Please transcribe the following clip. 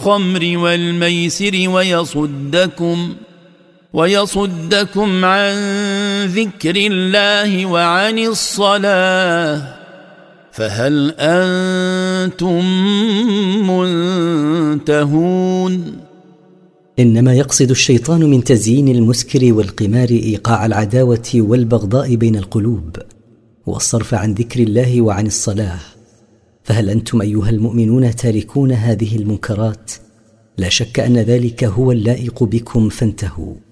والخمر والميسر ويصدكم عن ذكر الله وعن الصلاة فهل أنتم منتهون؟ إنما يقصد الشيطان من تزيين المسكر والقمار إيقاع العداوة والبغضاء بين القلوب والصرف عن ذكر الله وعن الصلاة. فهل أنتم أيها المؤمنون تاركون هذه المنكرات؟ لا شك أن ذلك هو اللائق بكم فانتهوا.